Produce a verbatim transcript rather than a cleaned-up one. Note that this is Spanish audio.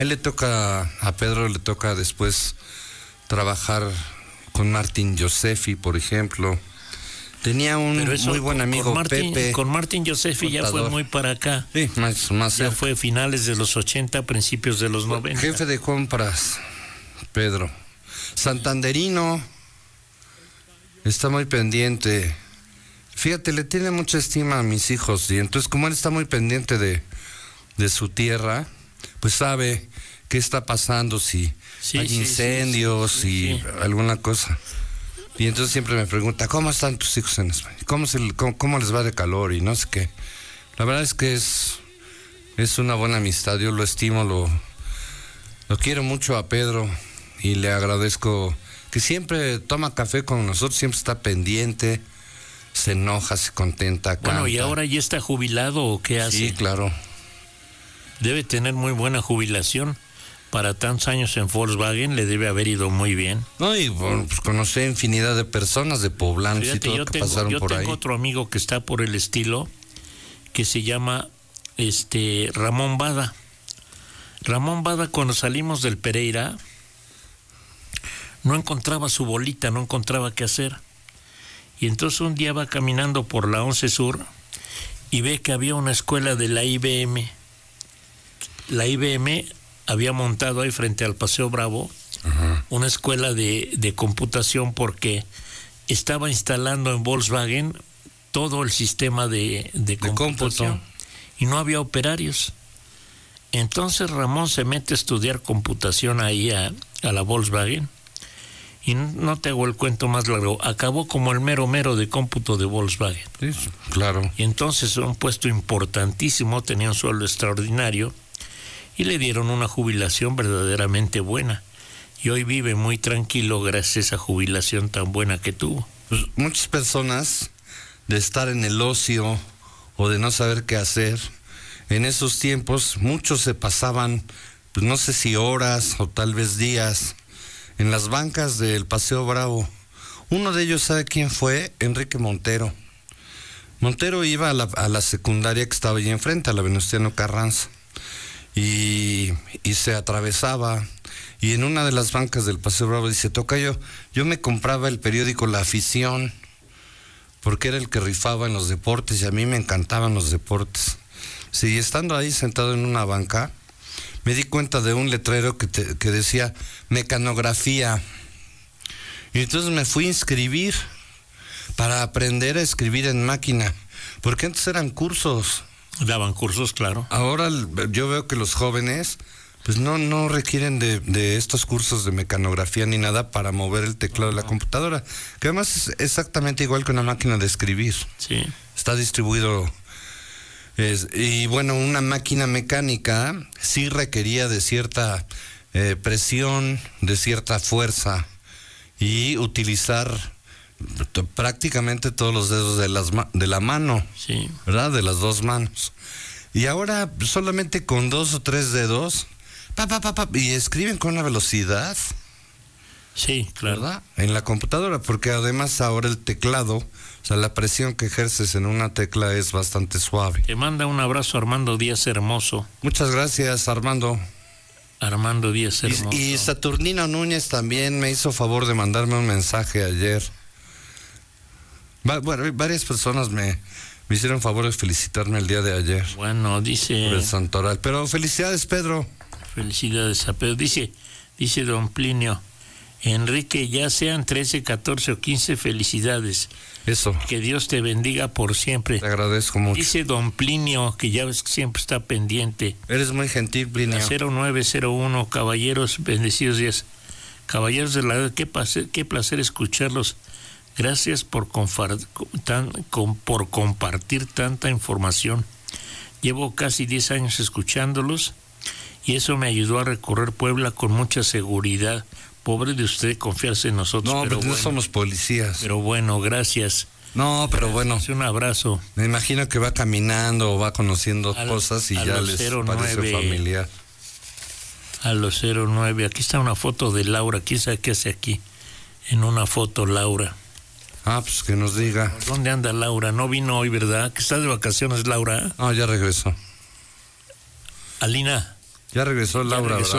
él le toca, a Pedro le toca después trabajar con Martín Josefi, por ejemplo. Tenía un muy buen con, amigo, con Martín, Pepe. Con Martín Josefi ya fue muy para acá. Sí, más, más Ya cerca. fue finales de los ochenta, principios de los noventa. Jefe de compras, Pedro. Santanderino, está muy pendiente. Fíjate, le tiene mucha estima a mis hijos, y entonces como él está muy pendiente de, de su tierra, pues sabe qué está pasando, si Sí, hay sí, incendios, sí, sí, y sí. alguna cosa. Y entonces siempre me pregunta, ¿cómo están tus hijos en España? ¿Cómo, se, cómo, cómo les va de calor? Y no sé qué. La verdad es que es, es una buena amistad, yo lo estimo, lo, lo quiero mucho a Pedro, y le agradezco que siempre toma café con nosotros, siempre está pendiente, se enoja, se contenta, canta. Bueno, ¿y ahora ya está jubilado o qué hace? Sí, claro. Debe tener muy buena jubilación. Para tantos años en Volkswagen le debe haber ido muy bien. No, y bueno, pues conocí infinidad de personas, de poblanos y todo yo que tengo, pasaron yo por tengo ahí. otro amigo que está por el estilo, que se llama este Ramón Bada. Ramón Bada, cuando salimos del Pereira, no encontraba su bolita, no encontraba qué hacer. Y entonces un día va caminando por la once Sur y ve que había una escuela de la I B M. La I B M había montado ahí frente al Paseo Bravo, ajá, una escuela de, de computación, porque estaba instalando en Volkswagen todo el sistema de, de, de computación cómputo, y no había operarios. Entonces Ramón se mete a estudiar computación ahí a, a la Volkswagen, y no te hago el cuento más largo, acabó como el mero mero de cómputo de Volkswagen. Sí, claro. Y entonces un puesto importantísimo, tenía un sueldo extraordinario, y le dieron una jubilación verdaderamente buena. Y hoy vive muy tranquilo gracias a esa jubilación tan buena que tuvo. Pues muchas personas, de estar en el ocio o de no saber qué hacer, en esos tiempos muchos se pasaban, pues no sé si horas o tal vez días, en las bancas del Paseo Bravo. Uno de ellos, ¿sabe quién fue? Enrique Montero. Montero iba a la, a la secundaria que estaba allí enfrente, a la Venustiano Carranza. Y, y se atravesaba, y en una de las bancas del Paseo Bravo dice, tocayo, yo me compraba el periódico La Afición, porque era el que rifaba en los deportes, y a mí me encantaban los deportes. Sí, estando ahí sentado en una banca, me di cuenta de un letrero que, te, que decía mecanografía, y entonces me fui a inscribir para aprender a escribir en máquina, porque antes eran cursos. Daban cursos, claro. Ahora yo veo que los jóvenes pues no, no requieren de, de estos cursos de mecanografía ni nada para mover el teclado de la computadora, que además es exactamente igual que una máquina de escribir. Sí. Está distribuido. Es, y bueno, una máquina mecánica sí requería de cierta eh, presión, de cierta fuerza, y utilizar prácticamente todos los dedos de, las de la mano, sí, ¿verdad? De las dos manos. Y ahora solamente con dos o tres dedos, pa, pa, pa, pa, y escriben con una velocidad. Sí, claro. ¿Verdad? En la computadora, porque además ahora el teclado, o sea, la presión que ejerces en una tecla es bastante suave. Te manda un abrazo Armando Díaz Hermoso. Muchas gracias, Armando. Armando Díaz Hermoso. Y, y Saturnino Núñez también me hizo favor de mandarme un mensaje ayer. Bueno, varias personas me, me hicieron favor de felicitarme el día de ayer. Bueno, dice... Por el santoral. Pero felicidades, Pedro. Felicidades a Pedro. Dice, dice don Plinio, Enrique, ya sean trece, catorce o quince, felicidades. Eso. Que Dios te bendiga por siempre. Te agradezco mucho. Dice don Plinio, que ya ves que siempre está pendiente. Eres muy gentil, Plinio. cero nueve cero uno, caballeros, bendecidos días. Caballeros de la edad, qué placer, qué placer escucharlos. Gracias por, confar- tan, con, por compartir tanta información. Llevo casi diez años escuchándolos y eso me ayudó a recorrer Puebla con mucha seguridad. Pobre de usted confiarse en nosotros. No, pero pues no bueno, somos policías. Pero bueno, gracias. No, pero bueno. Un abrazo. Me imagino que va caminando o va conociendo al, cosas y ya les cero nueve, parece familiar. A los cero nueve, aquí está una foto de Laura. ¿Quién sabe qué hace aquí? En una foto, Laura. Ah, pues que nos diga. ¿Dónde anda Laura? No vino hoy, ¿verdad? ¿Que está de vacaciones, Laura? No, ya regresó. Alina. Ya regresó Laura, ya regresó. ¿verdad?